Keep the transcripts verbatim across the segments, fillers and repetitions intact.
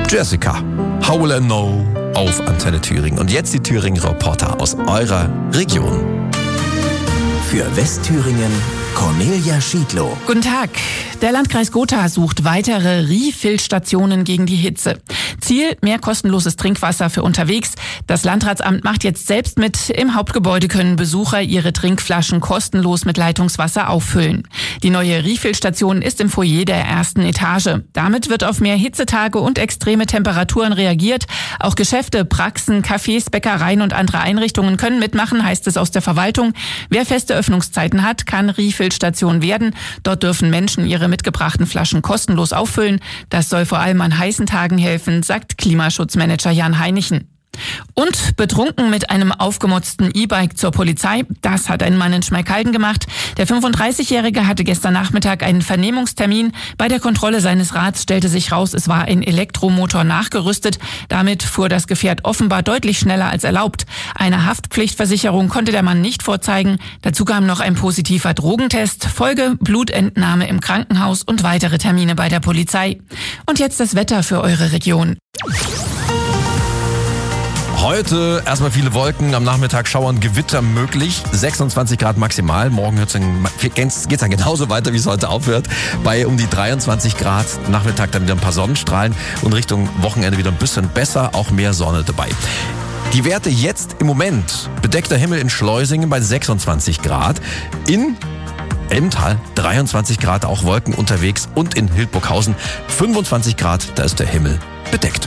Jessica, How Will I Know auf Antenne Thüringen. Und jetzt die Thüringen-Reporter aus eurer Region. Für Westthüringen Cornelia Schiedlow. Guten Tag. Der Landkreis Gotha sucht weitere Refill-Stationen gegen die Hitze. Ziel: mehr kostenloses Trinkwasser für unterwegs. Das Landratsamt macht jetzt selbst mit. Im Hauptgebäude können Besucher ihre Trinkflaschen kostenlos mit Leitungswasser auffüllen. Die neue Refill-Station ist im Foyer der ersten Etage. Damit wird auf mehr Hitzetage und extreme Temperaturen reagiert. Auch Geschäfte, Praxen, Cafés, Bäckereien und andere Einrichtungen können mitmachen, heißt es aus der Verwaltung. Wer feste Öffnungszeiten hat, kann Refill-Station werden. Dort dürfen Menschen ihre mitgebrachten Flaschen kostenlos auffüllen. Das soll vor allem an heißen Tagen helfen, sagt Klimaschutzmanager Jan Heinichen. Und betrunken mit einem aufgemotzten E-Bike zur Polizei. Das hat ein Mann in Schmalkalden gemacht. Der fünfunddreißigjährige hatte gestern Nachmittag einen Vernehmungstermin. Bei der Kontrolle seines Rads stellte sich raus, es war ein Elektromotor nachgerüstet. Damit fuhr das Gefährt offenbar deutlich schneller als erlaubt. Eine Haftpflichtversicherung konnte der Mann nicht vorzeigen. Dazu kam noch ein positiver Drogentest. Folge: Blutentnahme im Krankenhaus und weitere Termine bei der Polizei. Und jetzt das Wetter für eure Region. Heute erstmal viele Wolken, am Nachmittag Schauern, Gewitter möglich, sechsundzwanzig Grad maximal. Morgen geht's dann genauso weiter, wie es heute aufhört, bei um die dreiundzwanzig Grad. Nachmittag dann wieder ein paar Sonnenstrahlen und Richtung Wochenende wieder ein bisschen besser, auch mehr Sonne dabei. Die Werte jetzt im Moment: bedeckter Himmel in Schleusingen bei sechsundzwanzig Grad, in Elmtal dreiundzwanzig Grad, auch Wolken unterwegs, und in Hildburghausen fünfundzwanzig Grad, da ist der Himmel bedeckt.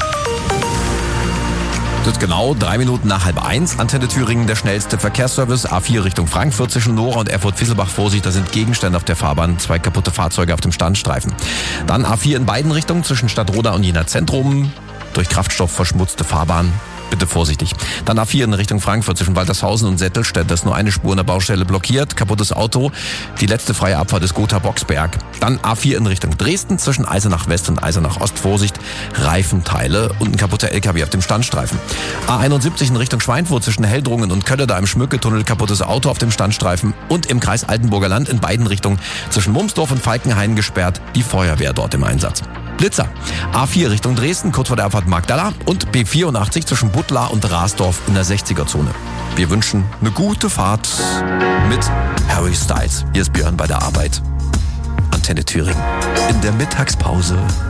Jetzt genau drei Minuten nach halb eins. Antenne Thüringen, der schnellste Verkehrsservice. A vier Richtung Frankfurt zwischen Nora und Erfurt-Fisselbach. Vorsicht, da sind Gegenstände auf der Fahrbahn. Zwei kaputte Fahrzeuge auf dem Standstreifen. Dann A vier in beiden Richtungen zwischen Stadtroda und Jena Zentrum. Durch Kraftstoff verschmutzte Fahrbahn. Bitte vorsichtig. Dann A vier in Richtung Frankfurt zwischen Waltershausen und Settelstedt. Da ist nur eine Spur an der Baustelle blockiert. Kaputtes Auto. Die letzte freie Abfahrt ist Gotha-Boxberg. Dann A vier in Richtung Dresden zwischen Eisenach West und Eisenach Ost. Vorsicht, Reifenteile und ein kaputter L K W auf dem Standstreifen. A einundsiebzig in Richtung Schweinfurt zwischen Heldrungen und Kölle. Da im Schmücketunnel kaputtes Auto auf dem Standstreifen. Und im Kreis Altenburger Land in beiden Richtungen zwischen Mumsdorf und Falkenhain gesperrt. Die Feuerwehr dort im Einsatz. Blitzer. A vier Richtung Dresden, kurz vor der Abfahrt Magdala, und B vierundachtzig zwischen Buttlar und Rasdorf in der sechziger-Zone. Wir wünschen eine gute Fahrt mit Harry Styles. Hier ist Björn bei der Arbeit. Antenne Thüringen. In der Mittagspause